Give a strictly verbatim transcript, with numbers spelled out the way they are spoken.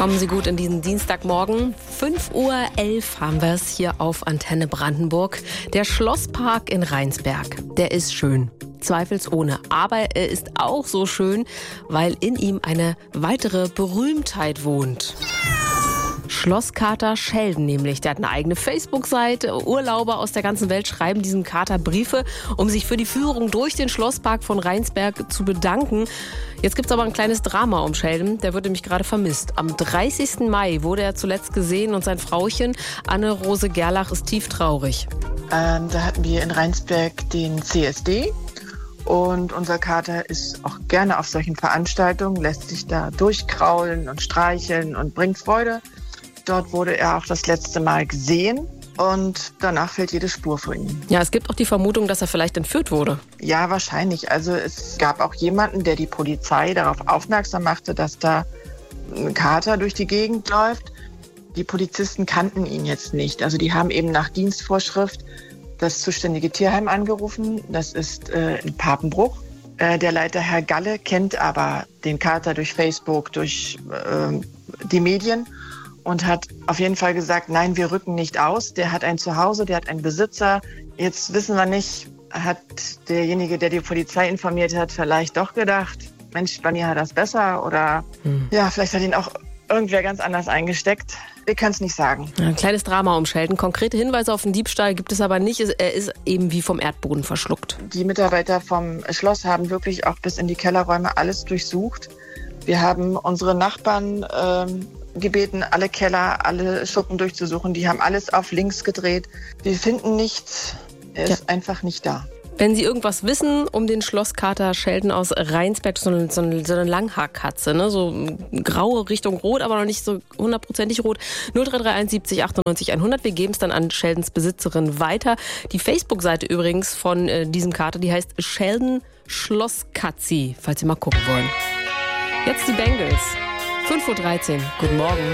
Kommen Sie gut in diesen Dienstagmorgen. fünf Uhr elf haben wir es hier auf Antenne Brandenburg. Der Schlosspark in Rheinsberg, der ist schön. Zweifelsohne. Aber er ist auch so schön, weil in ihm eine weitere Berühmtheit wohnt. Schlosskater Sheldon nämlich. Der hat eine eigene Facebook-Seite. Urlauber aus der ganzen Welt schreiben diesem Kater Briefe, um sich für die Führung durch den Schlosspark von Rheinsberg zu bedanken. Jetzt gibt es aber ein kleines Drama um Sheldon. Der wird nämlich gerade vermisst. Am dreißigsten Mai wurde er zuletzt gesehen und sein Frauchen Anne-Rose Gerlach ist tief traurig. Ähm, da hatten wir in Rheinsberg den C S D. Und unser Kater ist auch gerne auf solchen Veranstaltungen, lässt sich da durchkraulen und streicheln und bringt Freude. Dort wurde er auch das letzte Mal gesehen und danach fehlt jede Spur von ihm. Ja, es gibt auch die Vermutung, dass er vielleicht entführt wurde. Ja, wahrscheinlich. Also es gab auch jemanden, der die Polizei darauf aufmerksam machte, dass da ein Kater durch die Gegend läuft. Die Polizisten kannten ihn jetzt nicht. Also die haben eben nach Dienstvorschrift das zuständige Tierheim angerufen. Das ist äh, in Papenbruch. Äh, der Leiter Herr Galle kennt aber den Kater durch Facebook, durch äh, die Medien und hat auf jeden Fall gesagt, nein, wir rücken nicht aus. Der hat ein Zuhause, der hat einen Besitzer. Jetzt wissen wir nicht, hat derjenige, der die Polizei informiert hat, vielleicht doch gedacht, Mensch, bei mir hat er es besser oder hm. ja, vielleicht hat ihn auch irgendwer ganz anders eingesteckt. Wir können es nicht sagen. Ein kleines Drama um Sheldon. Konkrete Hinweise auf den Diebstahl gibt es aber nicht. Er ist eben wie vom Erdboden verschluckt. Die Mitarbeiter vom Schloss haben wirklich auch bis in die Kellerräume alles durchsucht. Wir haben unsere Nachbarn ähm, gebeten, alle Keller, alle Schuppen durchzusuchen. Die haben alles auf links gedreht. Wir finden nichts. Er ist ja einfach nicht da. Wenn Sie irgendwas wissen um den Schlosskater Sheldon aus Rheinsberg, so eine, so eine, so eine Langhaarkatze, ne? So graue Richtung rot, aber noch nicht so hundertprozentig rot. null drei drei eins siebzig achtundneunzig hundert. Wir geben es dann an Sheldons Besitzerin weiter. Die Facebook-Seite übrigens von äh, diesem Kater, die heißt Sheldon Schlosskatzi, falls Sie mal gucken wollen. Jetzt die Bengals. fünf Uhr dreizehn. Guten Morgen.